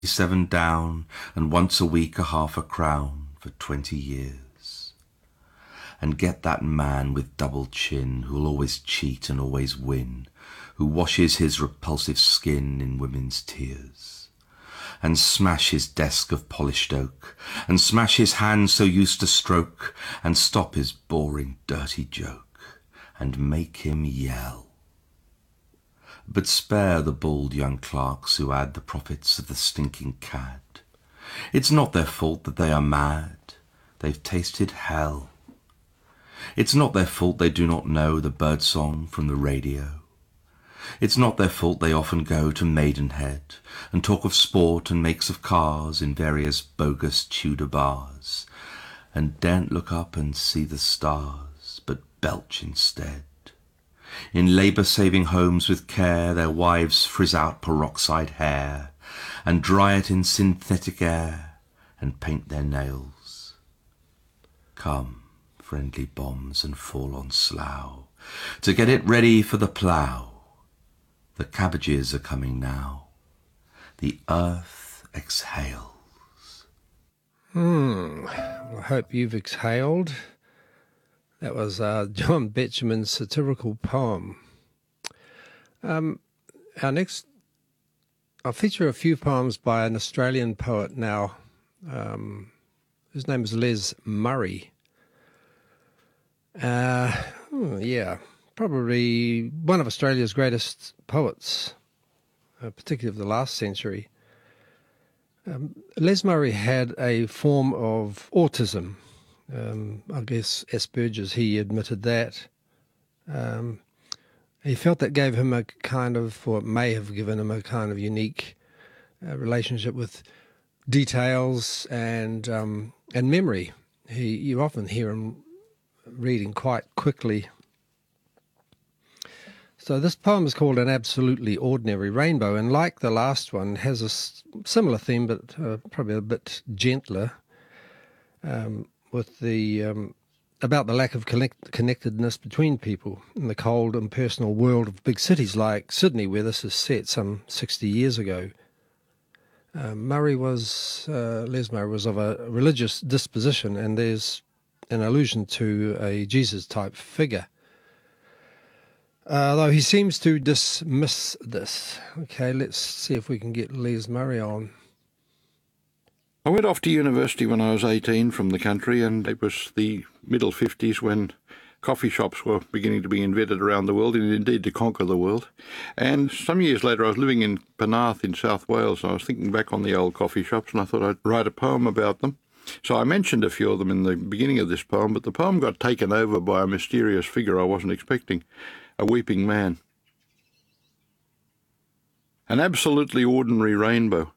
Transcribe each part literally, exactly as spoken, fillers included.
Seven down, and once a week a half a crown for twenty years. And get that man with double chin, who'll always cheat and always win, who washes his repulsive skin in women's tears, and smash his desk of polished oak, and smash his hands so used to stroke, and stop his boring dirty joke, and make him yell. But spare the bald young clerks who add the profits of the stinking cad. It's not their fault that they are mad. They've tasted hell. It's not their fault they do not know the birdsong from the radio. It's not their fault they often go to Maidenhead and talk of sport and makes of cars in various bogus Tudor bars, and daren't look up and see the stars, but belch instead. In labour-saving homes with care, their wives frizz out peroxide hair, and dry it in synthetic air, and paint their nails. Come, friendly bombs, and fall on Slough, to get it ready for the plough. The cabbages are coming now. The earth exhales. Hmm, well, I hope you've exhaled. That was uh, John Betjeman's satirical poem. Um, our next, I'll feature a few poems by an Australian poet now. Um, his name is Les Murray. Uh, oh, yeah, probably one of Australia's greatest poets, uh, particularly of the last century. Um, Les Murray had a form of autism. Um, I guess Asperger's, he admitted that. Um, he felt that gave him a kind of, or it may have given him a kind of unique uh, relationship with details and um, and memory. He, you often hear him reading quite quickly. So this poem is called An Absolutely Ordinary Rainbow, and like the last one, has a s- similar theme, but uh, probably a bit gentler. Um, with the um, about the lack of connect- connectedness between people in the cold, impersonal world of big cities like Sydney, where this is set some sixty years ago. Uh, Murray was, uh, Les Murray was of a religious disposition, and there's an allusion to a Jesus-type figure. Uh, though he seems to dismiss this. Okay, let's see if we can get Les Murray on. I went off to university when I was eighteen from the country, and it was the middle fifties when coffee shops were beginning to be invented around the world, and indeed to conquer the world. And some years later I was living in Penarth in South Wales, and I was thinking back on the old coffee shops, and I thought I'd write a poem about them. So I mentioned a few of them in the beginning of this poem, but the poem got taken over by a mysterious figure I wasn't expecting, a weeping man. An absolutely ordinary rainbow.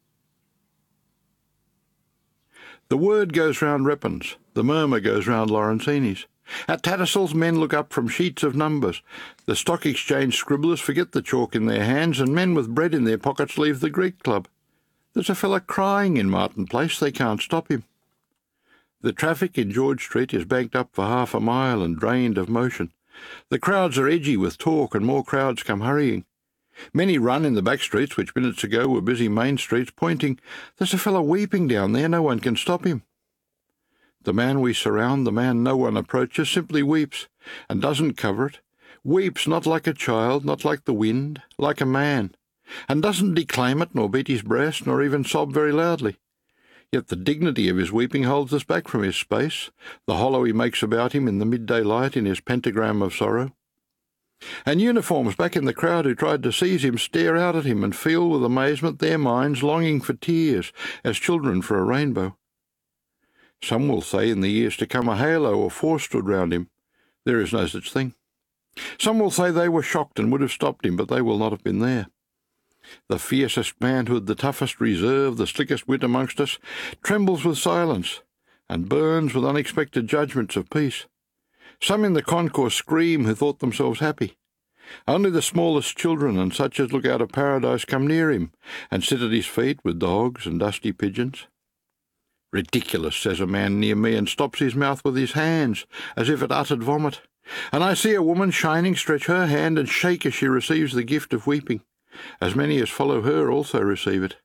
The word goes round Reppin's, the murmur goes round Lawrencini's. At Tattersalls men look up from sheets of numbers. The stock exchange scribblers forget the chalk in their hands, and men with bread in their pockets leave the Greek Club. There's a fella crying in Martin Place, they can't stop him. The traffic in George Street is banked up for half a mile and drained of motion. The crowds are edgy with talk, and more crowds come hurrying. Many run in the back streets, which minutes ago were busy main streets, pointing, "There's a fellow weeping down there, no one can stop him." The man we surround, the man no one approaches, simply weeps, and doesn't cover it, weeps not like a child, not like the wind, like a man, and doesn't declaim it, nor beat his breast, nor even sob very loudly. Yet the dignity of his weeping holds us back from his space, the hollow he makes about him in the midday light in his pentagram of sorrow. And uniforms back in the crowd who tried to seize him stare out at him and feel with amazement their minds longing for tears, as children for a rainbow. Some will say in the years to come a halo or force stood round him. There is no such thing. Some will say they were shocked and would have stopped him, but they will not have been there. The fiercest manhood, the toughest reserve, the slickest wit amongst us, trembles with silence, and burns with unexpected judgments of peace. Some in the concourse scream who thought themselves happy. Only the smallest children and such as look out of paradise come near him, and sit at his feet with dogs and dusty pigeons. "Ridiculous," says a man near me, and stops his mouth with his hands, as if it uttered vomit. And I see a woman shining stretch her hand and shake as she receives the gift of weeping. As many as follow her also receive it.